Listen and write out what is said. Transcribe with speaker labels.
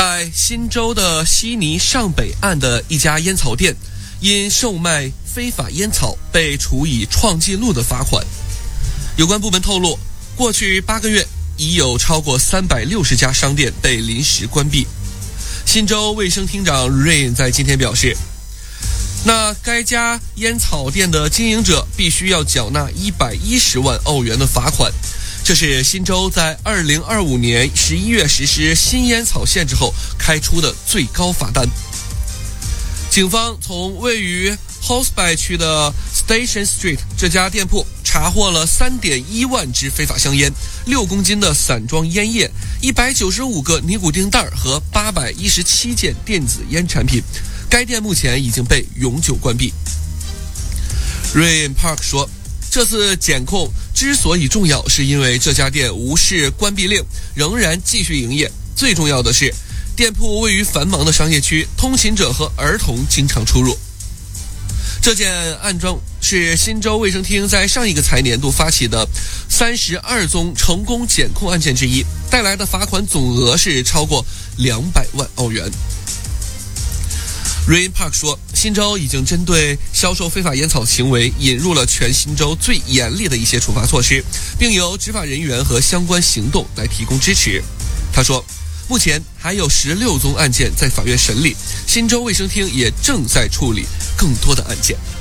Speaker 1: 在新州的悉尼上北岸的一家烟草店，因售卖非法烟草被处以创纪录的罚款。有关部门透露，过去8个月已有超过360家商店被临时关闭。新州卫生厅长 Rain 在今天表示，那该家烟草店的经营者必须要缴纳110万澳元的罚款，这是新州在2025年11月实施新烟草限制后开出的最高罚单。警方从位于 Hornsby 区的 Station Street 这家店铺查获了3.1万支非法香烟、6公斤的散装烟叶、195个尼古丁袋和817件电子烟产品。该店目前已经被永久关闭。Ryan Park 说，这次检控之所以重要，是因为这家店无视关闭令，仍然继续营业。最重要的是，店铺位于繁忙的商业区，通勤者和儿童经常出入。这件案中是新州卫生厅在上一个财年度发起的32宗成功检控案件之一，带来的罚款总额是超过200万澳元。Rain Park 说，新州已经针对销售非法烟草行为引入了全新州最严厉的一些处罚措施，并由执法人员和相关行动来提供支持。他说，目前还有16宗案件在法院审理，新州卫生厅也正在处理更多的案件。